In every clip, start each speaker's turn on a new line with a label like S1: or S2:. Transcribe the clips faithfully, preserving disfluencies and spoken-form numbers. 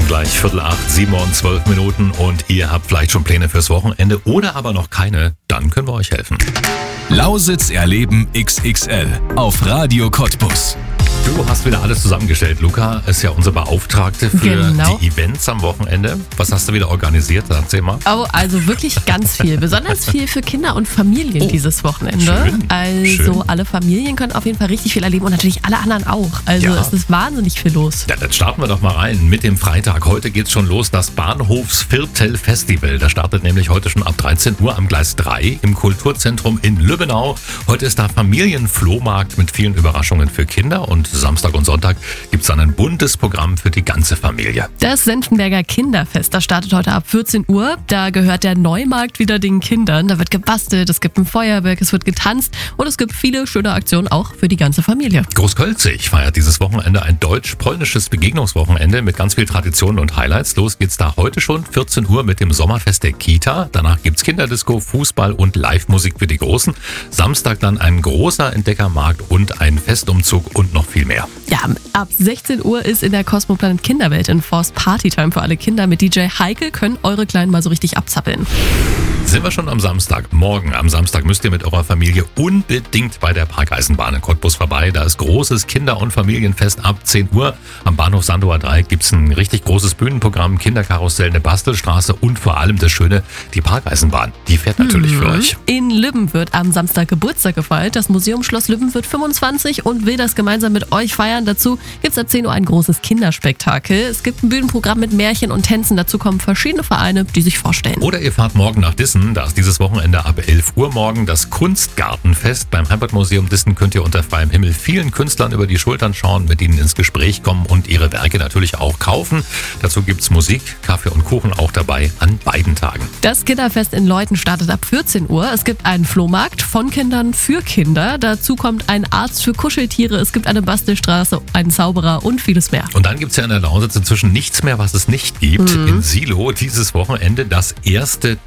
S1: Gleich Viertel acht, sieben und zwölf Minuten und ihr habt vielleicht schon Pläne fürs Wochenende oder aber noch keine, dann können wir euch helfen.
S2: Lausitz erleben X X L auf Radio Cottbus.
S1: Du hast wieder alles zusammengestellt. Luca ist ja unser Beauftragte für
S3: Genau.
S1: die Events am Wochenende. Was hast du wieder organisiert? Erzähl mal.
S3: Oh, also wirklich ganz viel. Besonders viel für Kinder und Familien
S1: Oh,
S3: dieses Wochenende.
S1: schön,
S3: Also
S1: schön.
S3: alle Familien können auf jeden Fall richtig viel erleben und natürlich alle anderen auch. Also
S1: Ja.
S3: es ist wahnsinnig viel los.
S1: Ja, dann starten wir doch mal rein mit dem Freitag. Heute geht's schon los, das Bahnhofsviertel Festival. Das startet nämlich heute schon ab dreizehn Uhr am Gleis drei im Kulturzentrum in Lübbenau. Heute ist da Familienflohmarkt mit vielen Überraschungen für Kinder und Samstag und Sonntag gibt's dann ein buntes Programm für die ganze Familie.
S3: Das Senftenberger Kinderfest, das startet heute ab vierzehn Uhr. Da gehört der Neumarkt wieder den Kindern. Da wird gebastelt, es gibt ein Feuerwerk, es wird getanzt und es gibt viele schöne Aktionen auch für die ganze Familie.
S1: Großkölzig feiert dieses Wochenende ein deutsch-polnisches Begegnungswochenende mit ganz viel Traditionen und Highlights. Los geht's da heute schon, vierzehn Uhr mit dem Sommerfest der Kita. Danach gibt's Kinderdisco, Fußball und Live-Musik für die Großen. Samstag dann ein großer Entdeckermarkt und ein Festumzug und noch viel mehr.
S3: Ja, ab sechzehn Uhr ist in der Cosmoplanet Kinderwelt in Forst Partytime für alle Kinder. Mit D J Heike können eure Kleinen mal so richtig abzappeln.
S1: Sind wir schon am Samstag? Morgen am Samstag müsst ihr mit eurer Familie unbedingt bei der Parkeisenbahn in Cottbus vorbei. Da ist großes Kinder- und Familienfest ab zehn Uhr. Am Bahnhof Sandower Dreieck gibt's ein richtig großes Bühnenprogramm, Kinderkarussell, eine Bastelstraße und vor allem das Schöne, die Parkeisenbahn. Die fährt natürlich für euch.
S3: In Lübben wird am Samstag Geburtstag gefeiert. Das Museum Schloss Lübben wird fünfundzwanzig und will das gemeinsam mit euch feiern. Dazu gibt's ab zehn Uhr ein großes Kinderspektakel. Es gibt ein Bühnenprogramm mit Märchen und Tänzen. Dazu kommen verschiedene Vereine, die sich vorstellen.
S1: Oder ihr fahrt morgen nach Dissen. Da ist dieses Wochenende ab elf Uhr morgen das Kunstgartenfest. Beim Heimatmuseum Dissen könnt ihr unter freiem Himmel vielen Künstlern über die Schultern schauen, mit ihnen ins Gespräch kommen und ihre Werke natürlich auch kaufen. Dazu gibt's Musik, Kaffee und Kuchen auch dabei an beiden Tagen.
S3: Das Kinderfest in Leuthen startet ab vierzehn Uhr. Es gibt einen Flohmarkt von Kindern für Kinder. Dazu kommt ein Arzt für Kuscheltiere. Es gibt eine Bastelstraße, einen Zauberer und vieles mehr.
S1: Und dann gibt's ja in der Lausitz inzwischen nichts mehr, was es nicht gibt. In Silo dieses Wochenende das erste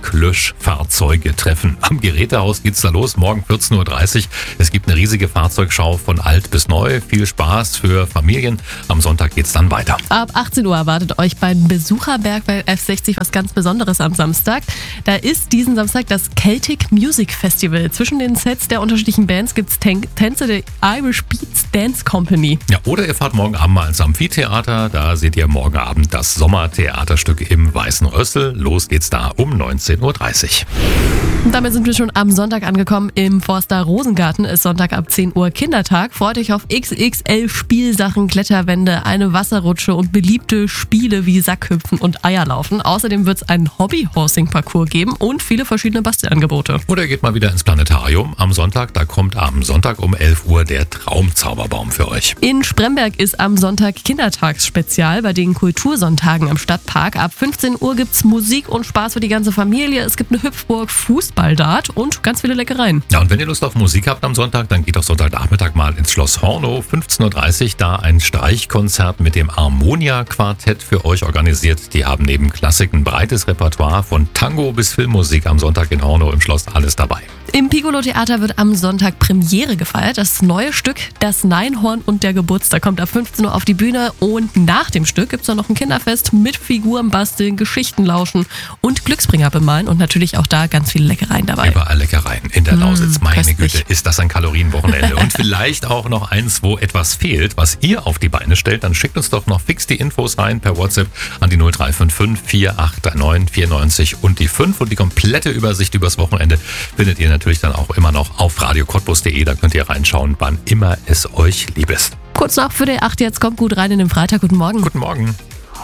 S1: Tanklöschfahrzeuge-Treffen. Am Gerätehaus geht's da los, morgen vierzehn Uhr dreißig. Es gibt eine riesige Fahrzeugschau von alt bis neu. Viel Spaß für Familien. Am Sonntag geht's dann weiter.
S3: Ab achtzehn Uhr erwartet euch beim Besucherberg bei F sechzig was ganz Besonderes am Samstag. Da ist diesen Samstag das Celtic Music Festival. Zwischen den Sets der unterschiedlichen Bands gibt's Tän- Tänze der Irish Beats Dance Company.
S1: Ja, oder ihr fahrt morgen Abend mal ins Amphitheater. Da seht ihr morgen Abend das Sommertheaterstück im Weißen Rössel. Los geht's da um neunzehn Uhr dreißig.
S3: Und damit sind wir schon am Sonntag angekommen. Im Forster Rosengarten ist Sonntag ab zehn Uhr Kindertag. Freut euch auf X X L Spielsachen, Kletterwände, eine Wasserrutsche und beliebte Spiele wie Sackhüpfen und Eierlaufen. Außerdem wird es einen Hobby-Horsing-Parcours geben und viele verschiedene Bastelangebote.
S1: Oder ihr geht mal wieder ins Planetarium am Sonntag. Da kommt am Sonntag um elf Uhr der Traumzauberbaum für euch.
S3: In Spremberg ist am Sonntag Kindertagsspezial bei den Kultursonntagen im Stadtpark. Ab fünfzehn Uhr gibt es Musik und Spaß für die ganze Familie. Es gibt eine Hüpfburg, Fußballdart und ganz viele Leckereien.
S1: Ja, und wenn ihr Lust auf Musik habt am Sonntag, dann geht doch Sonntagnachmittag mal ins Schloss Hornow. fünfzehn Uhr dreißig, da ein Streichkonzert mit dem Harmonia-Quartett für euch organisiert. Die haben neben Klassik ein breites Repertoire von Tango bis Filmmusik am Sonntag in Hornow im Schloss, alles dabei.
S3: Im Piccolo-Theater wird am Sonntag Premiere gefeiert. Das neue Stück Das Neinhorn und der Geburtstag kommt ab fünfzehn Uhr auf die Bühne und nach dem Stück gibt es dann noch ein Kinderfest mit Figuren basteln, Geschichten lauschen und Glücksbringer bemalen und natürlich auch da ganz viele Leckereien dabei.
S1: Überall Leckereien in der Lausitz. Meine
S3: köstlich.
S1: Güte, ist das ein Kalorienwochenende. Und vielleicht auch noch eins, wo etwas fehlt, was ihr auf die Beine stellt. Dann schickt uns doch noch fix die Infos rein per WhatsApp an die null drei fünf fünf vier acht drei neun vier neun null und die fünf. Und die komplette Übersicht übers Wochenende findet ihr natürlich dann auch immer noch auf radio cottbus punkt de. Da könnt ihr reinschauen, wann immer es euch lieb ist.
S3: Kurz nach Viertel acht, jetzt kommt gut rein in den Freitag. Guten Morgen.
S1: Guten Morgen.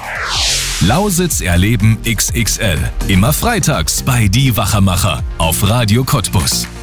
S2: Lausitz erleben X X L. Immer freitags bei Die Wachermacher auf Radio Cottbus.